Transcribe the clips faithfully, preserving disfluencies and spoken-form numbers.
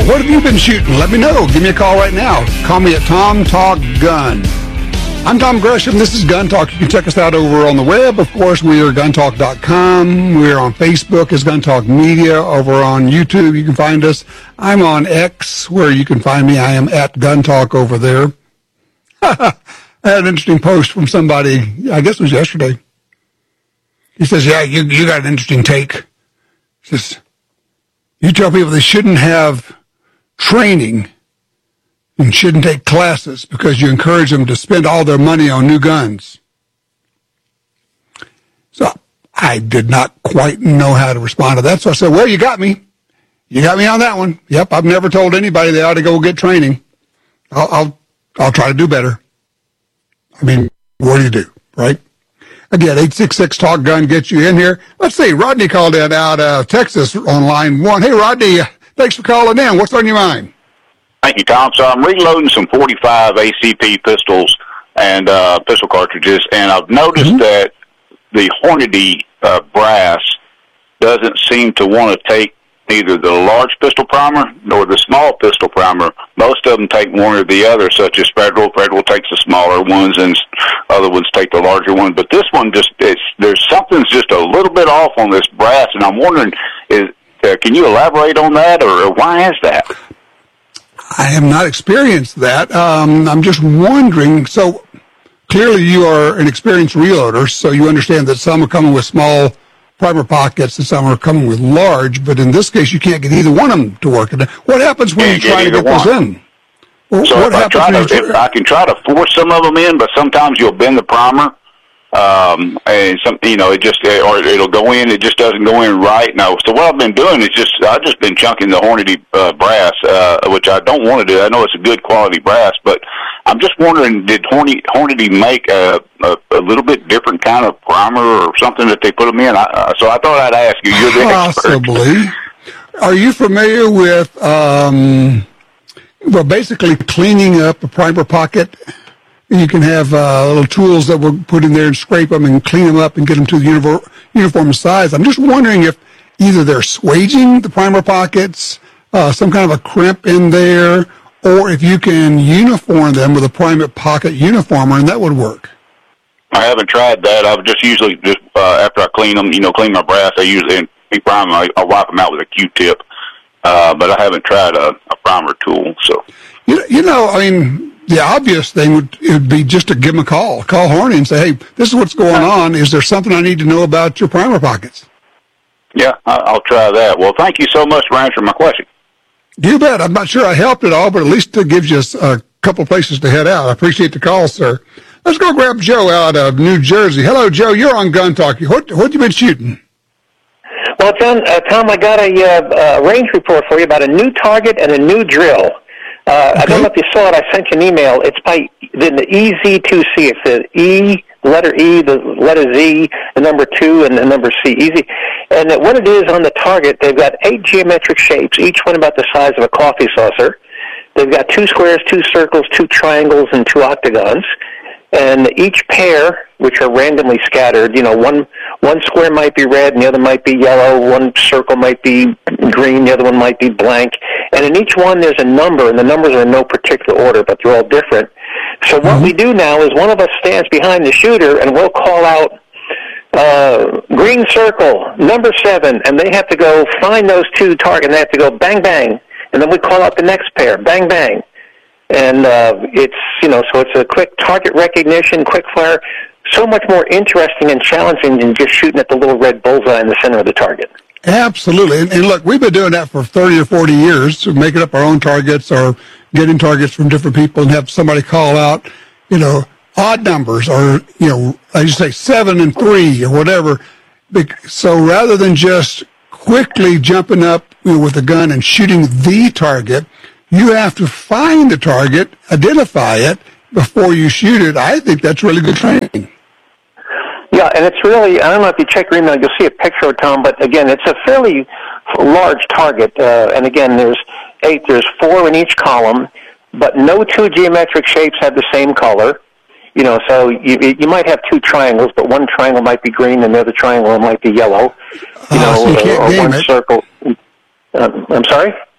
What have you been shooting? Let me know. Give me a call right now. Call me at Tom Talk Gun. I'm Tom Gresham. This is Gun Talk. You can check us out over on the web. Of course, we are gun talk dot com. We're on Facebook as Gun Talk Media. Over on YouTube, you can find us. I'm on X, where you can find me. I am at Gun Talk over there. I had an interesting post from somebody, I guess it was yesterday. He says, yeah, you, you got an interesting take. He says, you tell people they shouldn't have training and shouldn't take classes because you encourage them to spend all their money on new guns. So I did not quite know how to respond to that. So I said, well, you got me. You got me on that one. Yep, I've never told anybody they ought to go get training. I'll, I'll, I'll try to do better. I mean, what do you do, right? Again, eight six six talk gun gets you in here. Let's see, Rodney called in out of Texas on line one. Hey, Rodney, thanks for calling in. What's on your mind? Thank you, Tom. So I'm reloading some forty-five A C P pistols and uh, pistol cartridges, and I've noticed mm-hmm. that the Hornady uh, brass doesn't seem to want to take neither the large pistol primer nor the small pistol primer. Most of them take one or the other, such as Federal. Federal takes the smaller ones, and other ones take the larger one. But this one just, it's, there's something's just a little bit off on this brass, and I'm wondering, is, uh, can you elaborate on that, or, or why is that? I have not experienced that. Um, I'm just wondering, so clearly you are an experienced reloader, so you understand that some are coming with small primer pockets and some are coming with large, but in this case you can't get either one of them to work. What happens when you try to get those in? So what if I, try to, if I can try to force some of them in, but sometimes you'll bend the primer, um, and some, you know, it just, or it'll go in, it just doesn't go in right. No. So what I've been doing is just, I've just been chunking the Hornady uh, brass, uh, which I don't want to do. I know it's a good quality brass, but I'm just wondering, did Hornady, Hornady make a, a, a little bit different kind of primer or something that they put them in? I, uh, so I thought I'd ask you. You're the expert. Possibly. Are you familiar with, um, well, basically cleaning up a primer pocket? You can have uh, little tools that we'll put in there and scrape them and clean them up and get them to the uniform, uniform size. I'm just wondering if either they're swaging the primer pockets, uh, some kind of a crimp in there, or if you can uniform them with a primer pocket uniformer, and that would work. I haven't tried that. I've just usually, just uh, after I clean them, you know, clean my brass, I usually, and prime them, I, I wipe them out with a Q-tip. Uh, but I haven't tried a, a primer tool, so. You, you know, I mean, the obvious thing would, it would be just to give them a call. Call Hornady and say, hey, this is what's going on. Is there something I need to know about your primer pockets? Yeah, I'll try that. Well, thank you so much for answering my question. You bet. I'm not sure I helped at all, but at least it gives you a couple places to head out. I appreciate the call, sir. Let's go grab Joe out of New Jersey. Hello, Joe. You're on Gun Talk. What what you been shooting? Well, Tom, uh, Tom I got a uh, uh, range report for you about a new target and a new drill. Uh, okay. I don't know if you saw it. I sent you an email. It's by the, the E Z two C. It's the E, letter E, the letter Z, the number two, and the number C. Easy. And what it is on the target, they've got eight geometric shapes, each one about the size of a coffee saucer. They've got two squares, two circles, two triangles, and two octagons. And each pair, which are randomly scattered, you know, one one square might be red and the other might be yellow, one circle might be green, the other one might be blank. And in each one there's a number, and the numbers are in no particular order, but they're all different. So what we do now is one of us stands behind the shooter, and we'll call out, uh, green circle, number seven, and they have to go find those two targets, and they have to go bang, bang. And then we call out the next pair, bang, bang. And uh, it's, you know, so it's a quick target recognition, quick fire, so much more interesting and challenging than just shooting at the little red bullseye in the center of the target. Absolutely. And, and look, we've been doing that for thirty or forty years, so making up our own targets or getting targets from different people and have somebody call out, you know, odd numbers or, you know, I just say seven and three or whatever. So rather than just quickly jumping up, you know, with a gun and shooting the target, you have to find the target, identify it before you shoot it. I think that's really good training. Yeah, and it's really, I don't know if you check your email, you'll see a picture of Tom, but again, it's a fairly large target. Uh, and again, there's eight, there's four in each column, but no two geometric shapes have the same color. You know, so you you might have two triangles, but one triangle might be green and the other triangle might be yellow. You uh, know, so you can't or game one it. circle. Um, I'm sorry?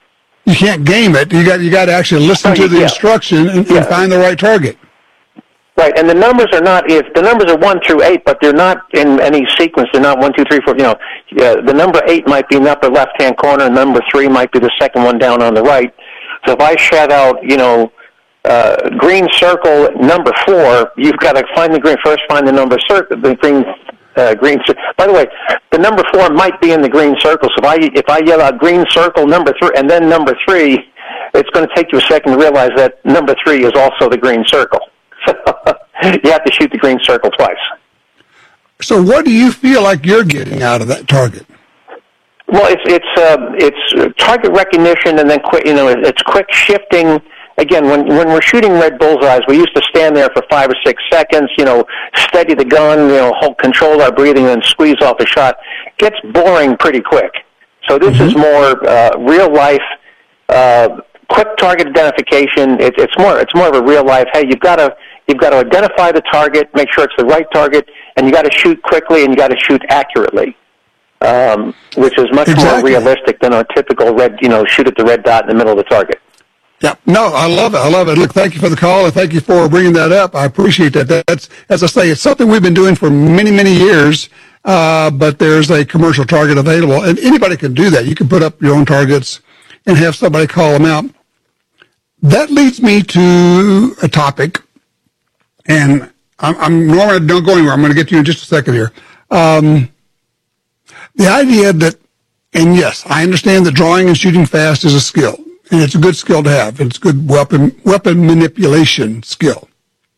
you can't game it. You got you got to actually listen Oh, to the yeah. instruction and, Yeah. and find the right target. Right, and the numbers are not, if the numbers are one through eight, but they're not in any sequence. They're not one, two, three, four, you know. Yeah, the number eight might be in the upper left-hand corner, and number three might be the second one down on the right. So if I shout out, you know, uh, green circle number four, you've got to find the green, first find the number circle, the green, uh, green circle. By the way, the number four might be in the green circle. So if I, if I yell out green circle number three, and then number three, it's going to take you a second to realize that number three is also the green circle. You have to shoot the green circle twice. So what do you feel like you're getting out of that target? Well, it's it's uh, it's target recognition, and then quick, you know, it's quick shifting. Again, when when we're shooting red bullseyes, we used to stand there for five or six seconds, you know, steady the gun, you know, hold, control our breathing, and squeeze off the shot. It gets boring pretty quick. So this mm-hmm. is more uh, real life. Uh, quick target identification. It, it's more it's more of a real life. Hey, you've got to you've got to identify the target, make sure it's the right target, and you got to shoot quickly and you got to shoot accurately, um, which is much exactly. more realistic than our typical red. You know, shoot at the red dot in the middle of the target. Yeah, no, I love it. I love it. Look, thank you for the call and thank you for bringing that up. I appreciate that. That's, as I say, it's something we've been doing for many, many years. Uh, but there's a commercial target available, and anybody can do that. You can put up your own targets and have somebody call them out. That leads me to a topic, and I'm, I'm Norman, don't go anywhere. I'm going to get to you in just a second here. Um, the idea that, and yes, I understand that drawing and shooting fast is a skill, and it's a good skill to have. It's good weapon weapon manipulation skill.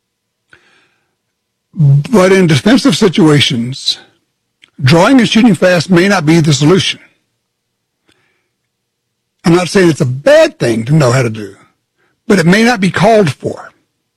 But in defensive situations, drawing and shooting fast may not be the solution. I'm not saying it's a bad thing to know how to do, but it may not be called for.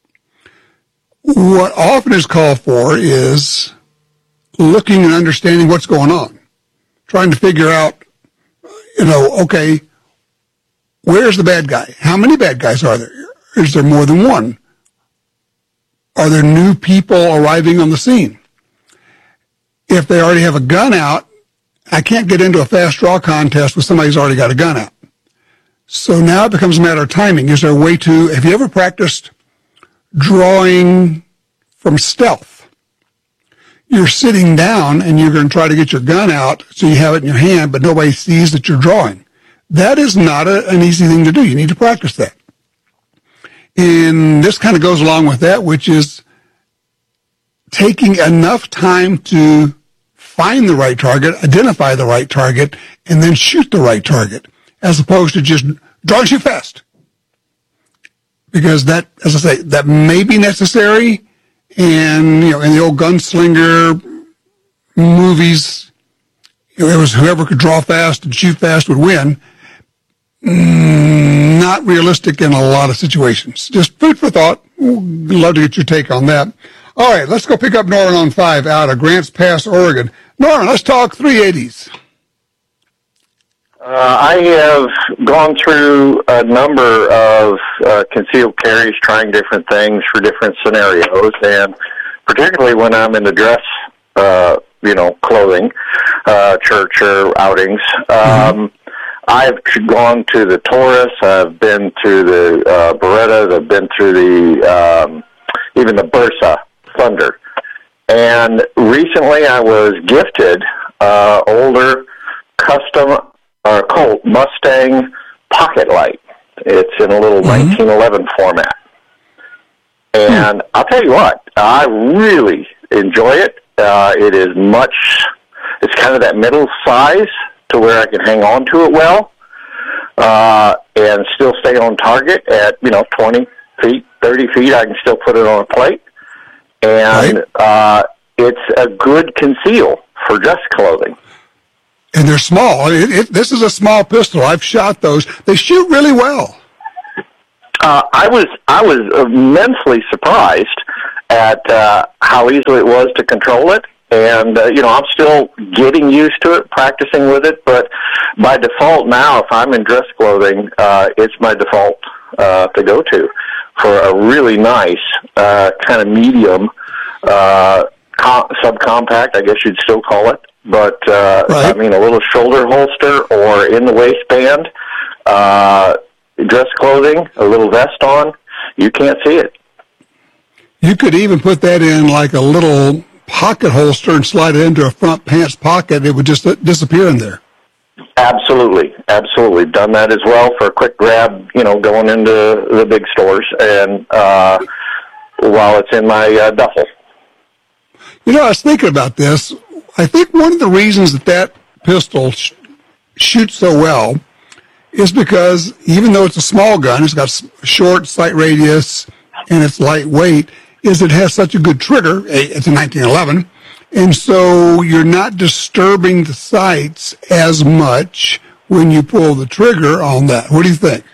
What often is called for is looking and understanding what's going on, trying to figure out, you know, okay, where's the bad guy? How many bad guys are there? Is there more than one? Are there new people arriving on the scene? If they already have a gun out, I can't get into a fast draw contest with somebody who's already got a gun out. So now it becomes a matter of timing. Is there a way to, have you ever practiced drawing from stealth? You're sitting down and you're going to try to get your gun out so you have it in your hand, but nobody sees that you're drawing. That is not a, an easy thing to do. You need to practice that. And this kind of goes along with that, which is taking enough time to find the right target, identify the right target, and then shoot the right target, as opposed to just draw and shoot fast. Because that, as I say, that may be necessary, and, you know, in the old gunslinger movies, you know, it was whoever could draw fast and shoot fast would win. Mm, not realistic in a lot of situations. Just food for thought. Love to get your take on that. All right, let's go pick up Norman on five out of Grants Pass, Oregon. Norman, let's talk three eighties. Uh, I have gone through a number of uh, concealed carries, trying different things for different scenarios, and particularly when I'm in the dress, uh, you know, clothing, uh, church or outings. Mm-hmm. Um, I've gone to the Taurus. I've been to the uh, Beretta. I've been through the um, even the Bursa Thunder. And recently, I was gifted uh, older custom uh, Colt Mustang Pocket Light. It's in a little mm-hmm. nineteen eleven format. And mm. I'll tell you what, I really enjoy it. Uh, it is much. It's kind of that middle size to where I can hang on to it well, uh, and still stay on target at, you know, twenty feet, thirty feet. I can still put it on a plate. And right. uh, it's a good conceal for dress clothing. And they're small. It, it, this is a small pistol. I've shot those. They shoot really well. Uh, I was I was immensely surprised at uh, how easy it was to control it. And, uh, you know, I'm still getting used to it, practicing with it. But by default now, if I'm in dress clothing, uh, it's my default uh, to go to for a really nice uh, kind of medium uh, com- subcompact, I guess you'd still call it. But, uh, right. I mean, a little shoulder holster or in the waistband, uh, dress clothing, a little vest on, you can't see it. You could even put that in like a little pocket holster and slide it into a front pants pocket. It would just disappear in there. Absolutely, absolutely. Done that as well for a quick grab, you know, going into the big stores, and uh, while it's in my uh, duffel. You know, I was thinking about this. I think one of the reasons that that pistol sh- shoots so well is because even though it's a small gun, it's got a short sight radius, and it's lightweight, is it has such a good trigger. It's a nineteen eleven, and so you're not disturbing the sights as much when you pull the trigger on that. What do you think?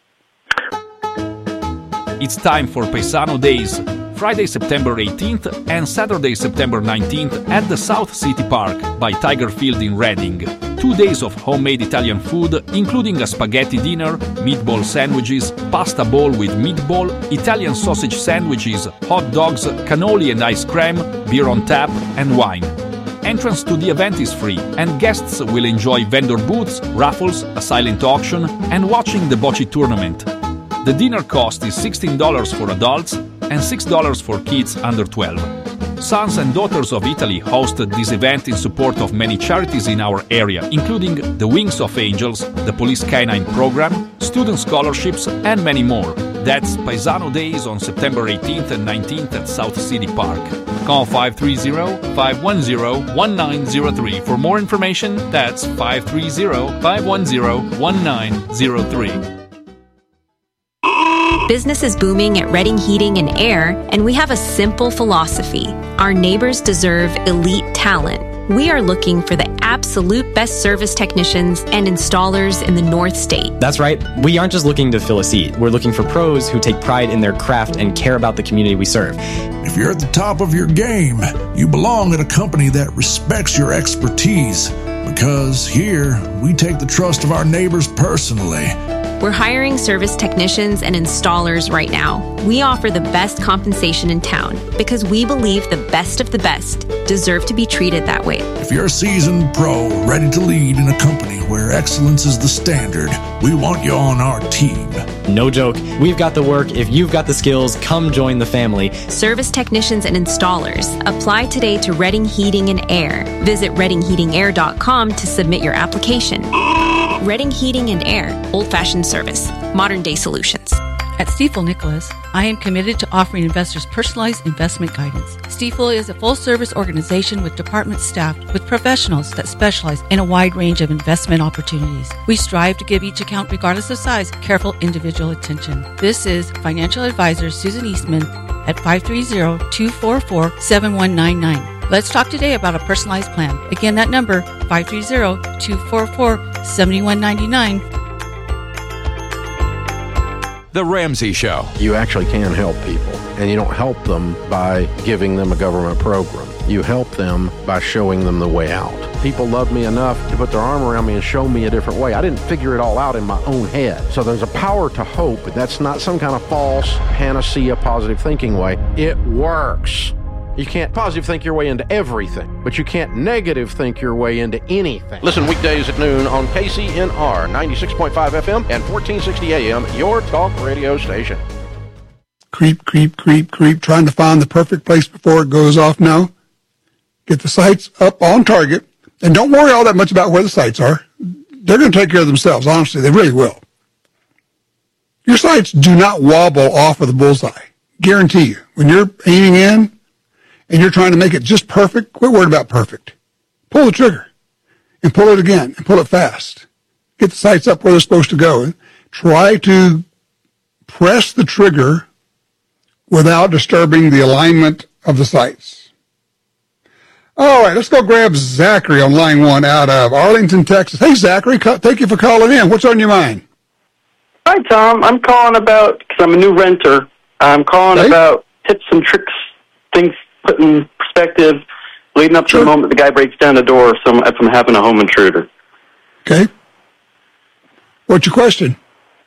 It's time for Paisano Days, Friday, September eighteenth and Saturday, September nineteenth at the South City Park by Tiger Field in Reading. Two days of homemade Italian food, including a spaghetti dinner, meatball sandwiches, pasta bowl with meatball, Italian sausage sandwiches, hot dogs, cannoli and ice cream, beer on tap, and wine. Entrance to the event is free, and guests will enjoy vendor booths, raffles, a silent auction, and watching the bocce tournament. The dinner cost is sixteen dollars for adults and six dollars for kids under twelve. Sons and Daughters of Italy hosted this event in support of many charities in our area, including the Wings of Angels, the Police Canine Program, student scholarships, and many more. That's Paisano Days on September eighteenth and nineteenth at South City Park. Call five three zero, five one zero, one nine zero three. For more information, that's five three zero, five one zero, one nine zero three. Business is booming at Reading Heating and Air, and we have a simple philosophy. Our neighbors deserve elite talent. We are looking for the absolute best service technicians and installers in the North State. That's right. We aren't just looking to fill a seat. We're looking for pros who take pride in their craft and care about the community we serve. If you're at the top of your game, you belong at a company that respects your expertise, because here we take the trust of our neighbors personally. We're hiring service technicians and installers right now. We offer the best compensation in town because we believe the best of the best deserve to be treated that way. If you're a seasoned pro ready to lead in a company where excellence is the standard, we want you on our team. No joke. We've got the work. If you've got the skills, come join the family. Service technicians and installers. Apply today to Reading Heating and Air. Visit reading heating air dot com to submit your application. Reading Heating and Air, old-fashioned service, modern-day solutions. At Stifel Nicholas, I am committed to offering investors personalized investment guidance. Stifel is a full-service organization with departments staffed with professionals that specialize in a wide range of investment opportunities. We strive to give each account, regardless of size, careful individual attention. This is financial advisor Susan Eastman at five three zero, two four four, seven one nine nine. Let's talk today about a personalized plan. Again, that number, five three zero, two four four, seven one nine nine. The Ramsey Show. You actually can help people, and you don't help them by giving them a government program. You help them by showing them the way out. People love me enough to put their arm around me and show me a different way. I didn't figure it all out in my own head. So there's a power to hope. That's not some kind of false panacea positive thinking way. It works. You can't positive think your way into everything, but you can't negative think your way into anything. Listen weekdays at noon on K C N R ninety-six point five F M and fourteen sixty A M, your talk radio station. Creep, creep, creep, creep, trying to find the perfect place before it goes off now. Get the sights up on target, and don't worry all that much about where the sights are. They're going to take care of themselves, honestly. They really will. Your sights do not wobble off of the bullseye. Guarantee you. When you're aiming in, and you're trying to make it just perfect, quit worrying about perfect. Pull the trigger and pull it again and pull it fast. Get the sights up where they're supposed to go. Try to press the trigger without disturbing the alignment of the sights. All right, let's go grab Zachary on line one out of Arlington, Texas. Hey, Zachary, thank you for calling in. What's on your mind? Hi, Tom. I'm calling about, because I'm a new renter, I'm calling hey. about tips and tricks, things put in perspective leading up sure. to the moment the guy breaks down the door if I'm, if I'm having a home intruder. Okay. What's your question?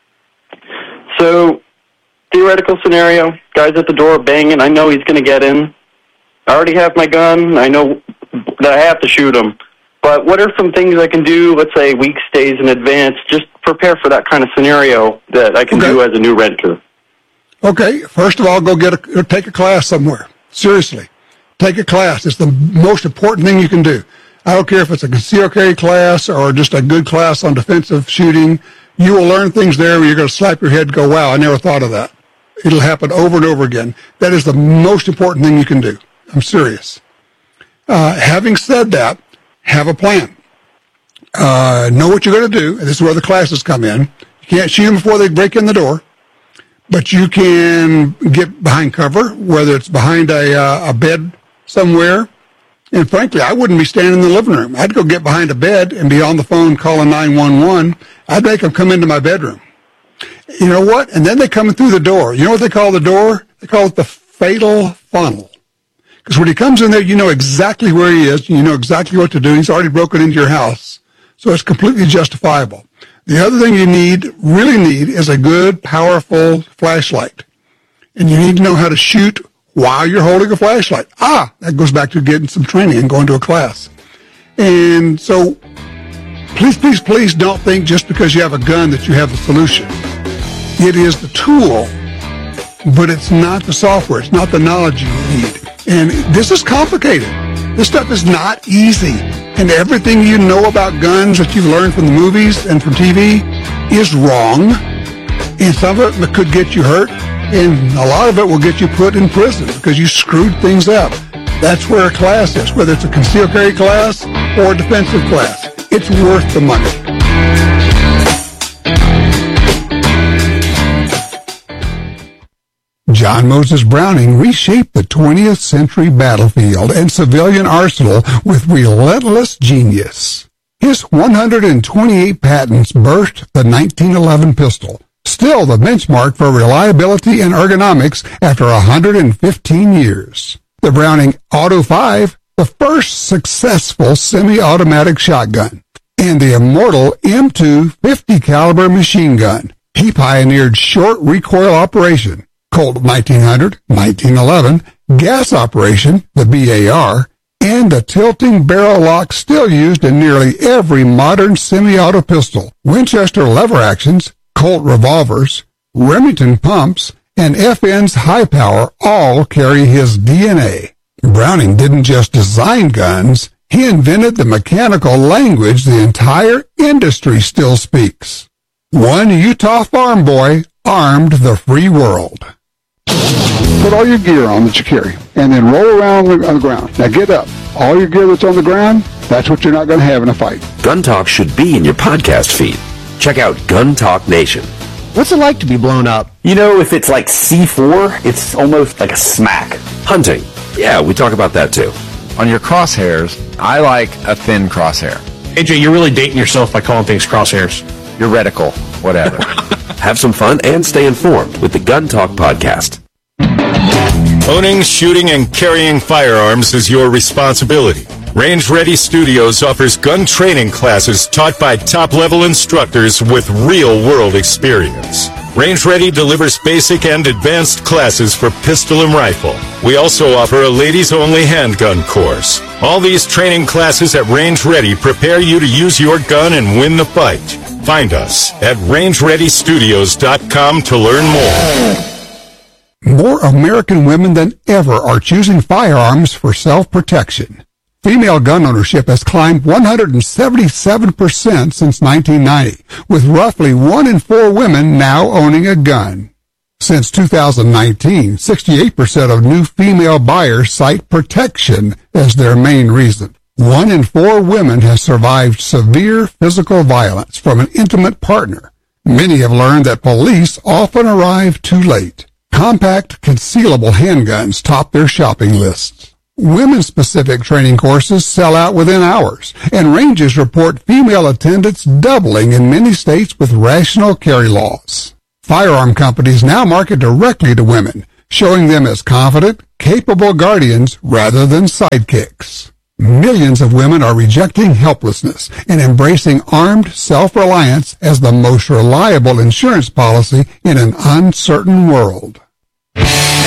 So, theoretical scenario, guy's at the door banging. I know he's going to get in. I already have my gun. I know that I have to shoot him. But what are some things I can do, let's say weeks, days in advance, just prepare for that kind of scenario that I can okay. do as a new renter? Okay, first of all, go get a, take a class somewhere. Seriously. Take a class. It's the most important thing you can do. I don't care if it's a concealed carry class or just a good class on defensive shooting. You will learn things there where you're going to slap your head and go, wow, I never thought of that. It'll happen over and over again. That is the most important thing you can do. I'm serious. Uh, having said that, have a plan. Uh, know what you're going to do. And this is where the classes come in. You can't shoot them before they break in the door, but you can get behind cover, whether it's behind a, uh, a bed somewhere. And frankly, I wouldn't be standing in the living room. I'd go get behind a bed and be on the phone calling nine one one. I'd make them come into my bedroom. You know what? And then they come through the door. You know what they call the door? They call it the fatal funnel. Because when he comes in there, you know exactly where he is. You know exactly what to do. He's already broken into your house. So it's completely justifiable. The other thing you need, really need, is a good, powerful flashlight. And you need to know how to shoot while you're holding a flashlight. Ah, that goes back to getting some training and going to a class. And so please, please, please don't think just because you have a gun that you have the solution. It is the tool, but it's not the software. It's not the knowledge you need. And this is complicated. This stuff is not easy. And everything you know about guns that you've learned from the movies and from T V is wrong. And some of it could get you hurt. And a lot of it will get you put in prison because you screwed things up. That's where a class is, whether it's a concealed carry class or a defensive class. It's worth the money. John Moses Browning reshaped the twentieth century battlefield and civilian arsenal with relentless genius. His one hundred twenty-eight patents birthed the nineteen eleven pistol, still the benchmark for reliability and ergonomics after one hundred fifteen years. The Browning Auto five, the first successful semi-automatic shotgun, and the immortal M two fifty caliber machine gun. He pioneered short recoil operation, Colt nineteen hundred, nineteen eleven, gas operation, the B A R, and the tilting barrel lock still used in nearly every modern semi-auto pistol, Winchester lever actions, Colt revolvers, Remington pumps, and F N's high power all carry his D N A. Browning didn't just design guns, he invented the mechanical language the entire industry still speaks. One Utah farm boy armed the free world. Put all your gear on that you carry, and then roll around on the, on the ground. Now get up. All your gear that's on the ground, that's what you're not going to have in a fight. Gun Talk should be in your podcast feed. Check out Gun Talk Nation. What's it like to be blown up? You know, if it's like C four, it's almost like a smack. Hunting. Yeah, we talk about that too. On your crosshairs, I like a thin crosshair. A J, you're really dating yourself by calling things crosshairs. Your reticle, whatever. Have some fun and stay informed with the Gun Talk podcast. Owning, shooting, and carrying firearms is your responsibility. Range Ready Studios offers gun training classes taught by top-level instructors with real-world experience. Range Ready delivers basic and advanced classes for pistol and rifle. We also offer a ladies-only handgun course. All these training classes at Range Ready prepare you to use your gun and win the fight. Find us at range ready studios dot com to learn more. More American women than ever are choosing firearms for self-protection. Female gun ownership has climbed one hundred seventy-seven percent since nineteen ninety, with roughly one in four women now owning a gun. Since two thousand nineteen, sixty-eight percent of new female buyers cite protection as their main reason. One in four women has survived severe physical violence from an intimate partner. Many have learned that police often arrive too late. Compact, concealable handguns top their shopping lists. Women-specific training courses sell out within hours, and ranges report female attendance doubling in many states with rational carry laws. Firearm companies now market directly to women, showing them as confident, capable guardians rather than sidekicks. Millions of women are rejecting helplessness and embracing armed self-reliance as the most reliable insurance policy in an uncertain world.